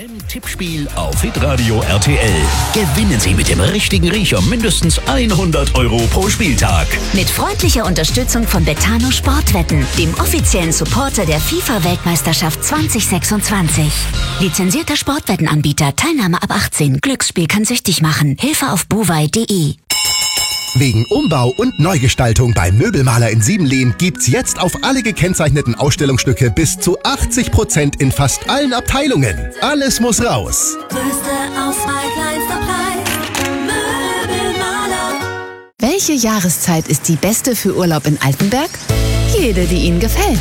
Im Tippspiel auf Hitradio RTL gewinnen Sie mit dem richtigen Riecher mindestens 100 Euro pro Spieltag. Mit freundlicher Unterstützung von Betano Sportwetten, dem offiziellen Supporter der FIFA-Weltmeisterschaft 2026. Lizenzierter Sportwettenanbieter, Teilnahme ab 18. Glücksspiel kann süchtig machen. Hilfe auf bovai.de. Wegen Umbau und Neugestaltung beim Möbelmaler in Siebenlehn gibt's jetzt auf alle gekennzeichneten Ausstellungsstücke bis zu 80% in fast allen Abteilungen. Alles muss raus. Größte Auswahl, kleinster Preis. Möbelmaler. Welche Jahreszeit ist die beste für Urlaub in Altenberg? Jede, die Ihnen gefällt.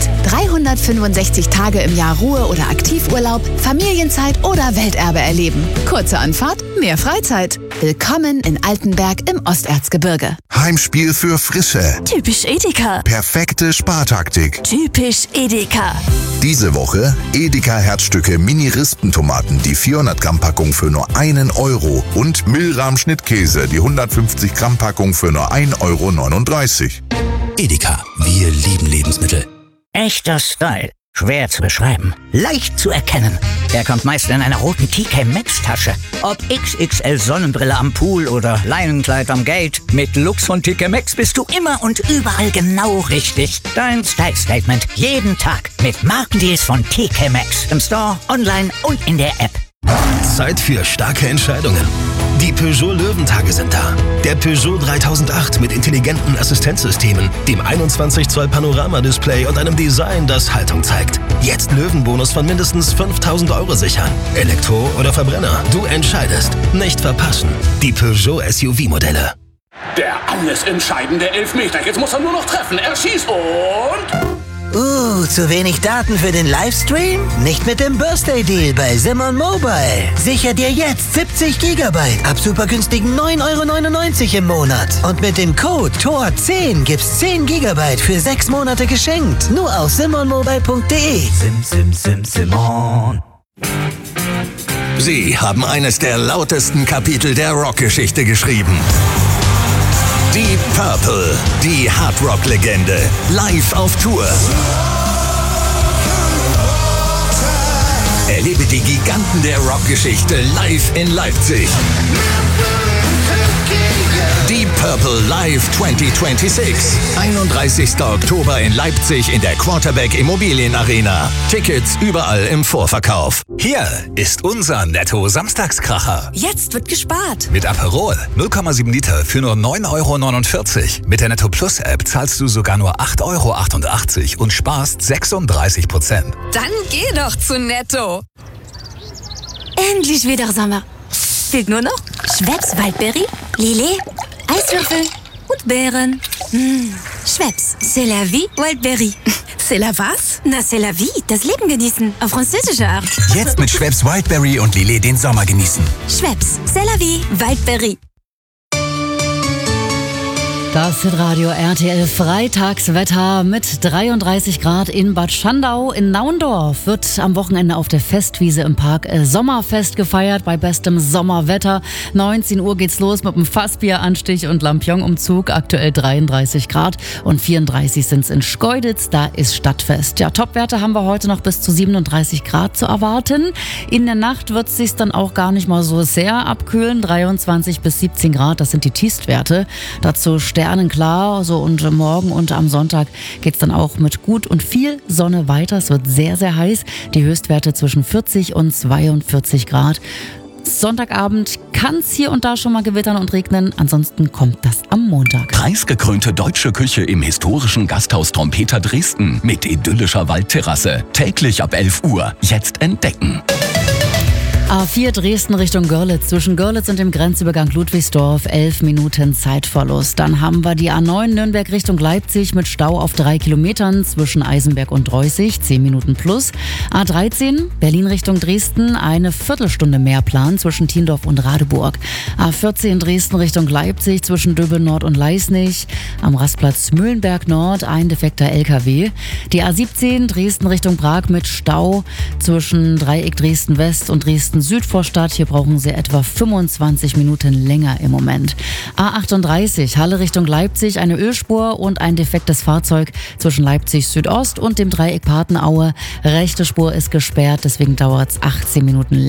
365 Tage im Jahr Ruhe- oder Aktivurlaub, Familienzeit oder Welterbe erleben. Kurze Anfahrt, mehr Freizeit. Willkommen in Altenberg im Osterzgebirge. Heimspiel für Frische. Typisch Edeka. Perfekte Spartaktik. Typisch Edeka. Diese Woche Edeka Herzstücke Mini-Rispentomaten, die 400 Gramm Packung für nur 1 Euro und Milram Schnittkäse, die 150 Gramm Packung für nur 1,39 Euro. Edeka, wir lieben Lebensmittel. Echter Style. Schwer zu beschreiben. Leicht zu erkennen. Er kommt meist in einer roten TK Maxx Tasche. Ob XXL Sonnenbrille am Pool oder Leinenkleid am Gate. Mit Lux von TK Maxx bist du immer und überall genau richtig. Dein Style Statement jeden Tag mit Markendeals von TK Maxx. Im Store, online und in der App. Zeit für starke Entscheidungen. Die Peugeot Löwentage sind da. Der Peugeot 3008 mit intelligenten Assistenzsystemen, dem 21 Zoll Panoramadisplay und einem Design, das Haltung zeigt. Jetzt Löwenbonus von mindestens 5.000 Euro sichern. Elektro oder Verbrenner, du entscheidest. Nicht verpassen. Die Peugeot SUV-Modelle. Der alles entscheidende Elfmeter. Jetzt muss er nur noch treffen. Er schießt und... zu wenig Daten für den Livestream? Nicht mit dem Birthday Deal bei Simon Mobile. Sicher dir jetzt 70 GB ab super günstigen 9,99 € im Monat. Und mit dem Code TOR10 gibt's 10 GB für 6 Monate geschenkt. Nur auf simonmobile.de. Simon. Sie haben eines der lautesten Kapitel der Rockgeschichte geschrieben. Die Purple, die Hardrock-Legende, live auf Tour. Erlebe die Giganten der Rockgeschichte live in Leipzig. Die Purple Live 2026. 31. Oktober in Leipzig in der Quarterback Immobilien Arena. Tickets überall im Vorverkauf. Hier ist unser Netto-Samstagskracher. Jetzt wird gespart. Mit Aperol 0,7 Liter für nur 9,49 €. Mit der Netto Plus App zahlst du sogar nur 8,88 € und sparst 36%. Dann geh doch zu Netto. Endlich wieder Sommer. Fehlt nur noch Schweppes Waldbeere, Lillet, Eiswürfel und Beeren. Schweppes, c'est la vie, Wildberry. C'est la was? Na, c'est la vie, das Leben genießen, auf französische Art. Jetzt mit Schweppes Wildberry und Lillet den Sommer genießen. Schweppes, c'est la vie, Wildberry. Das Hitradio RTL Freitagswetter mit 33 Grad in Bad Schandau. In Naundorf wird am Wochenende auf der Festwiese im Park Sommerfest gefeiert bei bestem Sommerwetter. 19 Uhr geht's los mit dem Fassbieranstich und Lampionumzug. Aktuell 33 Grad und 34 sind's in Schkeuditz. Da ist Stadtfest. Ja, Topwerte haben wir heute noch bis zu 37 Grad zu erwarten. In der Nacht wird es sich dann auch gar nicht mal so sehr abkühlen. 23 bis 17 Grad, das sind die Tiefstwerte. Dazu sternenklar, so, und morgen und am Sonntag geht es dann auch mit gut und viel Sonne weiter. Es wird sehr, sehr heiß. Die Höchstwerte zwischen 40 und 42 Grad. Sonntagabend kann es hier und da schon mal gewittern und regnen. Ansonsten kommt das am Montag. Preisgekrönte deutsche Küche im historischen Gasthaus Trompeter Dresden mit idyllischer Waldterrasse. Täglich ab 11 Uhr. Jetzt entdecken. A4 Dresden Richtung Görlitz. Zwischen Görlitz und dem Grenzübergang Ludwigsdorf 11 Minuten Zeitverlust. Dann haben wir die A9 Nürnberg Richtung Leipzig mit Stau auf 3 Kilometern zwischen Eisenberg und Reußig, 10 Minuten plus. A13 Berlin Richtung Dresden, eine Viertelstunde mehr Plan zwischen Tiendorf und Radeburg. A14 Dresden Richtung Leipzig zwischen Döbel Nord und Leisnig. Am Rastplatz Mühlenberg Nord ein defekter LKW. Die A17 Dresden Richtung Prag mit Stau zwischen Dreieck Dresden West und Dresden Südvorstadt. Hier brauchen Sie etwa 25 Minuten länger im Moment. A38 Halle Richtung Leipzig, eine Ölspur und ein defektes Fahrzeug zwischen Leipzig Südost und dem Dreieck Patenaue. Rechte Spur ist gesperrt, deswegen dauert es 18 Minuten